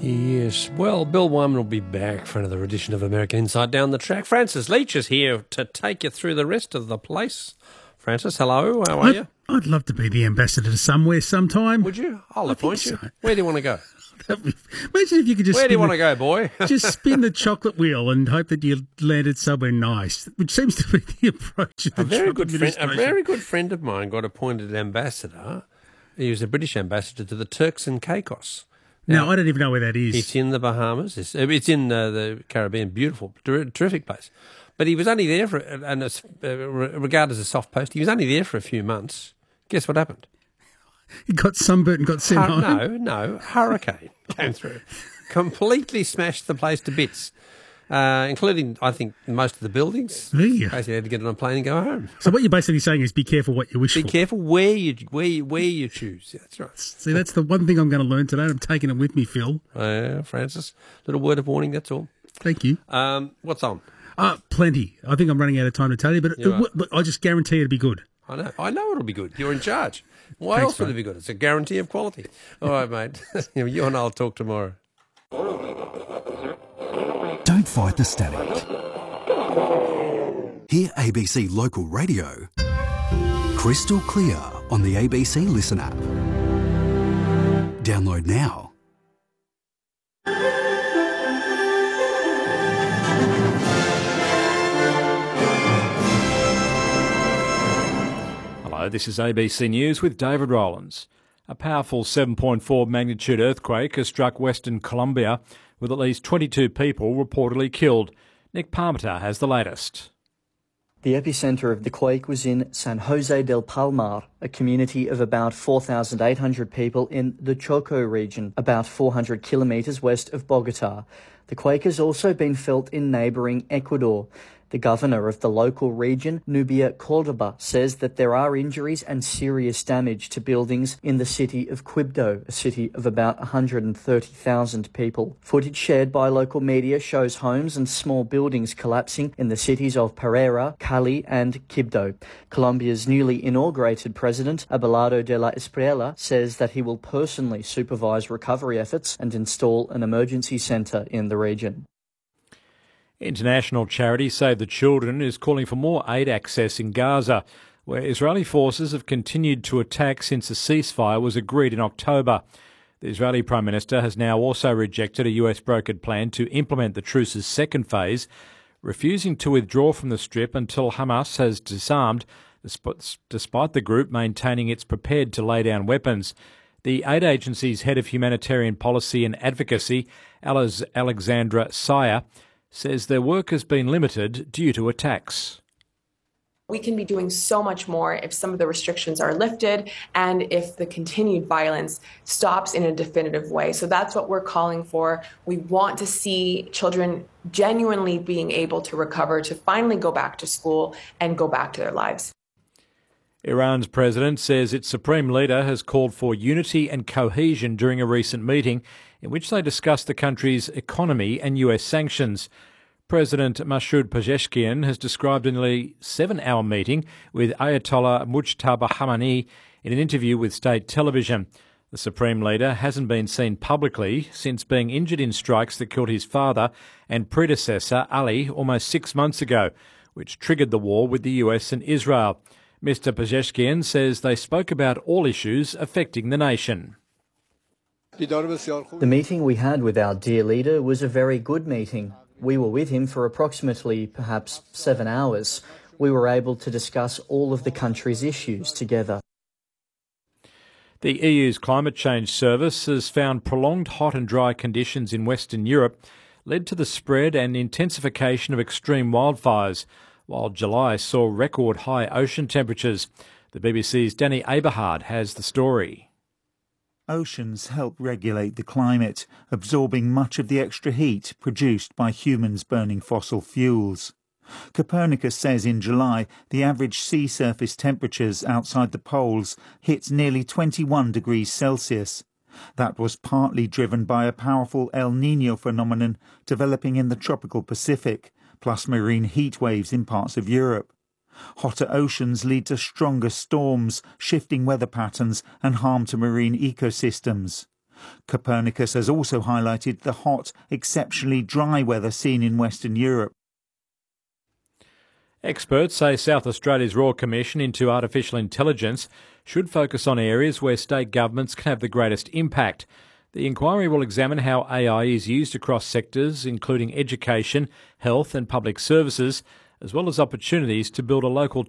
Yes, well, Bill Wyman will be back for another edition of American Inside Down the Track. Francis Leach is here to take you through the rest of the place. Francis, hello, how are you? I'd love to be the ambassador to somewhere sometime. Would you? I'll appoint you. So. Where do you want to go? Imagine if you could just... Where do you want to go, boy? Just spin the chocolate wheel and hope that you landed somewhere nice, which seems to be the approach of the Trump administration. A very good friend of mine got appointed ambassador. He was a British ambassador to the Turks and Caicos. Now, I don't even know where that is. It's in the Bahamas. It's in the Caribbean. Beautiful, terrific place. But he was only there for, and regarded as a soft post, he was only there for a few months. Guess what happened? He got sunburnt and got sent home? No. Hurricane came through. Completely smashed the place to bits, including, I think, most of the buildings. Yeah. Basically had to get on a plane and go home. So what you're basically saying is be careful what you wish for. Be careful where you choose. Yeah, that's right. See, that's the one thing I'm going to learn today. I'm taking it with me, Phil. Francis, little word of warning, that's all. Thank you. What's on? Plenty. I think I'm running out of time to tell you, but I just guarantee it'll be good. I know it'll be good. You're in charge. Why else would it be good? It's a guarantee of quality. All right, mate. You and I'll talk tomorrow. Don't fight the static. Hear ABC Local Radio crystal clear on the ABC Listen app. Download now. Hello, this is ABC News with David Rowlands. A powerful 7.4 magnitude earthquake has struck Western Colombia, with at least 22 people reportedly killed. Nick Parmenter has the latest. The epicenter of the quake was in San Jose del Palmar, a community of about 4,800 people in the Choco region, about 400 kilometers west of Bogota. The quake has also been felt in neighboring Ecuador. The governor of the local region, Nubia Cordoba, says that there are injuries and serious damage to buildings in the city of Quibdó, a city of about 130,000 people. Footage shared by local media shows homes and small buildings collapsing in the cities of Pereira, Cali and Quibdó. Colombia's newly inaugurated president, Abelardo de la Espriella, says that he will personally supervise recovery efforts and install an emergency centre in the region. International charity Save the Children is calling for more aid access in Gaza, where Israeli forces have continued to attack since a ceasefire was agreed in October. The Israeli Prime Minister has now also rejected a US brokered plan to implement the truce's second phase, refusing to withdraw from the Strip until Hamas has disarmed, despite the group maintaining it's prepared to lay down weapons. The aid agency's head of humanitarian policy and advocacy, Alexandra Sayer, says their work has been limited due to attacks. We can be doing so much more if some of the restrictions are lifted and if the continued violence stops in a definitive way. So that's what we're calling for. We want to see children genuinely being able to recover, to finally go back to school and go back to their lives. Iran's president says its supreme leader has called for unity and cohesion during a recent meeting in which they discussed the country's economy and US sanctions. President Masoud Pezeshkian has described a nearly 7-hour meeting with Ayatollah Mujtaba Khamenei in an interview with state television. The supreme leader hasn't been seen publicly since being injured in strikes that killed his father and predecessor Ali almost 6 months ago, which triggered the war with the US and Israel. Mr. Pezeshkian says they spoke about all issues affecting the nation. The meeting we had with our dear leader was a very good meeting. We were with him for approximately perhaps 7 hours. We were able to discuss all of the country's issues together. The EU's climate change service has found prolonged hot and dry conditions in Western Europe led to the spread and intensification of extreme wildfires, while July saw record high ocean temperatures. The BBC's Danny Aberhard has the story. Oceans help regulate the climate, absorbing much of the extra heat produced by humans burning fossil fuels. Copernicus says in July the average sea surface temperatures outside the poles hit nearly 21 degrees Celsius. That was partly driven by a powerful El Niño phenomenon developing in the tropical Pacific, plus marine heat waves in parts of Europe. Hotter oceans lead to stronger storms, shifting weather patterns and harm to marine ecosystems. Copernicus has also highlighted the hot, exceptionally dry weather seen in Western Europe. Experts say South Australia's Royal Commission into Artificial Intelligence should focus on areas where state governments can have the greatest impact. The inquiry will examine how AI is used across sectors, including education, health and public services, as well as opportunities to build a local